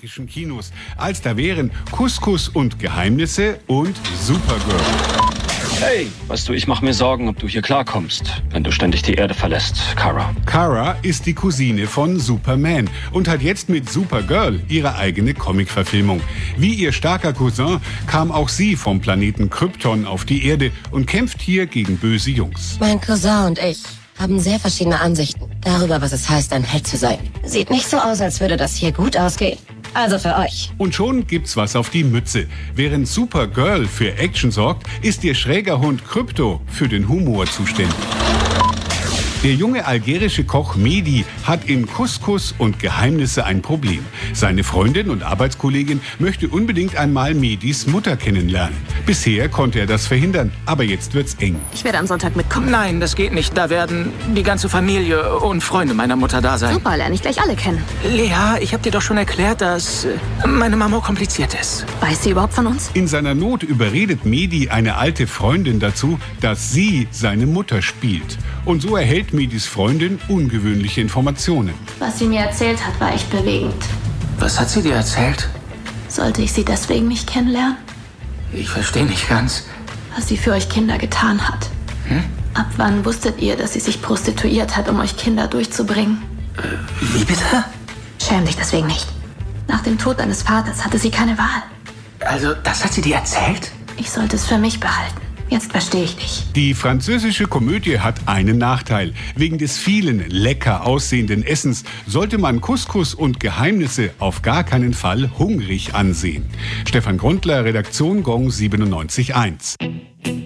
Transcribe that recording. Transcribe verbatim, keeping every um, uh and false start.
britischen Kinos, als da wären Couscous und Geheimnisse und Supergirl. Hey, weißt du, ich mache mir Sorgen, ob du hier klarkommst, wenn du ständig die Erde verlässt, Kara. Kara ist die Cousine von Superman und hat jetzt mit Supergirl ihre eigene Comic-Verfilmung. Wie ihr starker Cousin kam auch sie vom Planeten Krypton auf die Erde und kämpft hier gegen böse Jungs. Mein Cousin und ich haben sehr verschiedene Ansichten darüber, was es heißt, ein Held zu sein. Sieht nicht so aus, als würde das hier gut ausgehen. Also für euch. Und schon gibt's was auf die Mütze. Während Supergirl für Action sorgt, ist ihr schräger Hund Krypto für den Humor zuständig. Der junge algerische Koch Mehdi hat in Couscous und Geheimnisse ein Problem. Seine Freundin und Arbeitskollegin möchte unbedingt einmal Mehdis Mutter kennenlernen. Bisher konnte er das verhindern, aber jetzt wird's eng. Ich werde am Sonntag mitkommen. Nein, das geht nicht. Da werden die ganze Familie und Freunde meiner Mutter da sein. Super, lerne ich gleich alle kennen. Lea, ich habe dir doch schon erklärt, dass äh, meine Mama kompliziert ist. Weiß sie überhaupt von uns? In seiner Not überredet Mehdi eine alte Freundin dazu, dass sie seine Mutter spielt. Und so erhält Mehdis Freundin ungewöhnliche Informationen. Was sie mir erzählt hat, war echt bewegend. Was hat sie dir erzählt? Sollte ich sie deswegen nicht kennenlernen? Ich verstehe nicht ganz. Was sie für euch Kinder getan hat. Hm? Ab wann wusstet ihr, dass sie sich prostituiert hat, um euch Kinder durchzubringen? Äh, wie bitte? Schäm dich deswegen nicht. Nach dem Tod deines Vaters hatte sie keine Wahl. Also, das hat sie dir erzählt? Ich sollte es für mich behalten. Jetzt verstehe ich dich. Die französische Komödie hat einen Nachteil. Wegen des vielen lecker aussehenden Essens sollte man Couscous und Geheimnisse auf gar keinen Fall hungrig ansehen. Stefan Grundler, Redaktion Gong siebenundneunzig Komma eins.